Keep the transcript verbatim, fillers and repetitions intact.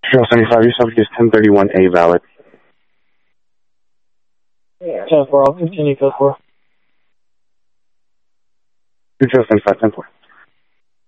Trail seventy-five, your subject is ten thirty-one A valid. ten four, I'll continue code four. Trail seventy-five, ten four.